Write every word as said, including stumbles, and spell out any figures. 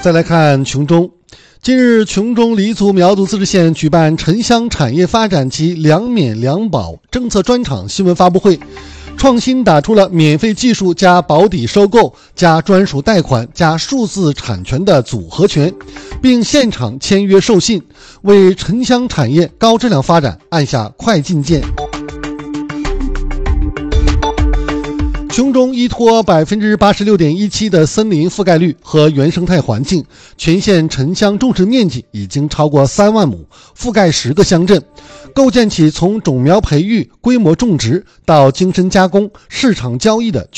再来看琼中。近日，琼中黎族苗族自治县举办城乡产业发展及两免两保政策专场新闻发布会，创新打出了免费技术加保底收购加专属贷款加数字产权的组合拳，并现场签约授信，为城乡产业高质量发展按下快进键。琼中依托 百分之八十六点一七 的森林覆盖率和原生态环境，全县城乡种植面积已经超过三万亩，覆盖十个乡镇，构建起从种苗培育、规模种植到精深加工、市场交易的